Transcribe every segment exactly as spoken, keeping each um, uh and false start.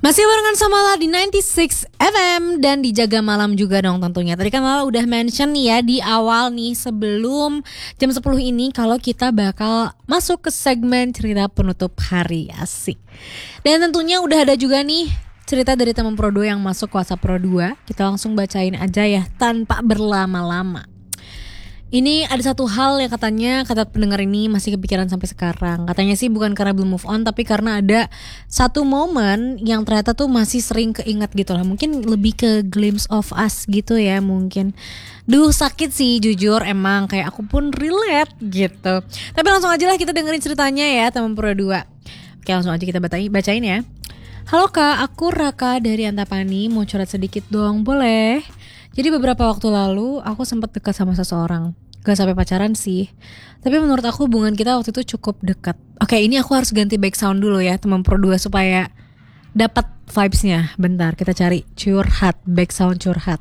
Masih barengan sama Lala di sembilan puluh enam F M dan dijaga malam juga dong tentunya. Tadi kan Lala udah mention nih ya di awal nih sebelum jam sepuluh ini kalau kita bakal masuk ke segmen cerita penutup hari, asik. Dan tentunya udah ada juga nih cerita dari teman Pro dua yang masuk ke WhatsApp Pro dua. Kita langsung bacain aja ya tanpa berlama-lama. Ini ada satu hal yang katanya kata pendengar ini masih kepikiran sampai sekarang. Katanya sih bukan karena belum move on, tapi karena ada satu momen yang ternyata tuh masih sering keinget gitu lah. Mungkin lebih ke glimpse of us gitu ya mungkin. Duh sakit sih jujur, emang kayak aku pun relate gitu. Tapi langsung aja lah kita dengerin ceritanya ya teman Pro dua. Oke, langsung aja kita bacain, bacain ya. Halo Kak, aku Raka dari Antapani, mau curhat sedikit dong, boleh? Jadi beberapa waktu lalu aku sempat dekat sama seseorang. Gak sampai pacaran sih, tapi menurut aku hubungan kita waktu itu cukup dekat. Oke, ini aku harus ganti back sound dulu ya teman Pro dua supaya dapat vibes-nya. Bentar, kita cari curhat, back sound curhat.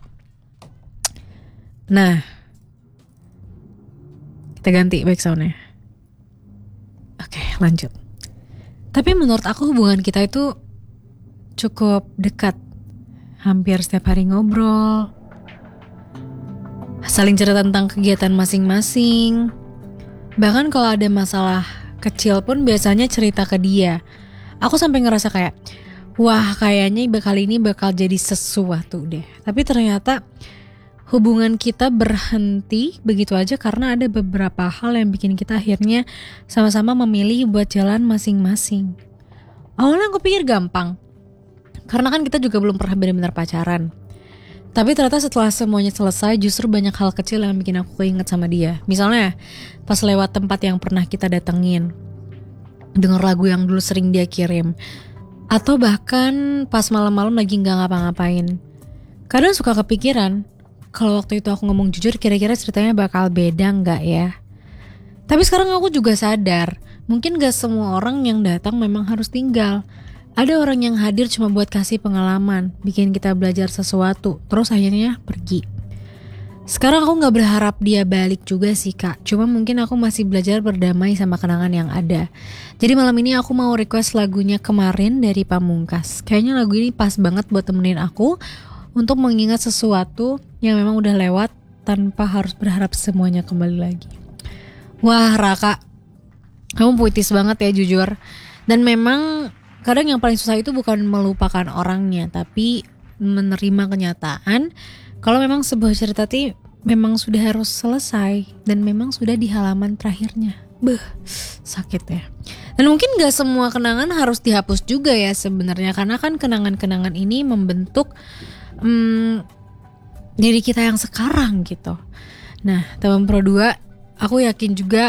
Nah, kita ganti back sound-nya. Oke, lanjut. Tapi menurut aku hubungan kita itu cukup dekat. Hampir setiap hari ngobrol, saling cerita tentang kegiatan masing-masing. Bahkan kalau ada masalah kecil pun biasanya cerita ke dia. Aku sampai ngerasa kayak, wah kayaknya kali ini bakal jadi sesuatu deh. Tapi ternyata hubungan kita berhenti begitu aja karena ada beberapa hal yang bikin kita akhirnya sama-sama memilih buat jalan masing-masing. Awalnya aku pikir gampang, karena kan kita juga belum pernah benar-benar pacaran. Tapi ternyata setelah semuanya selesai justru banyak hal kecil yang bikin aku keinget sama dia. Misalnya pas lewat tempat yang pernah kita datengin, denger lagu yang dulu sering dia kirim, atau bahkan pas malam-malam lagi gak ngapa-ngapain. Kadang suka kepikiran kalau waktu itu aku ngomong jujur kira-kira ceritanya bakal beda gak ya. Tapi sekarang aku juga sadar mungkin gak semua orang yang datang memang harus tinggal. Ada orang yang hadir cuma buat kasih pengalaman, bikin kita belajar sesuatu, terus akhirnya pergi. Sekarang aku gak berharap dia balik juga sih Kak, cuma mungkin aku masih belajar berdamai sama kenangan yang ada. Jadi malam ini aku mau request lagunya Kemarin dari Pamungkas. Kayaknya lagu ini pas banget buat temenin aku untuk mengingat sesuatu yang memang udah lewat tanpa harus berharap semuanya kembali lagi. Wah Raka, kamu puitis banget ya jujur. Dan memang kadang yang paling susah itu bukan melupakan orangnya, tapi menerima kenyataan kalau memang sebuah cerita itu memang sudah harus selesai dan memang sudah di halaman terakhirnya. Beuh, sakit ya. Dan mungkin gak semua kenangan harus dihapus juga ya sebenarnya, karena kan kenangan-kenangan ini membentuk hmm, diri kita yang sekarang gitu. Nah, teman Pro dua, aku yakin juga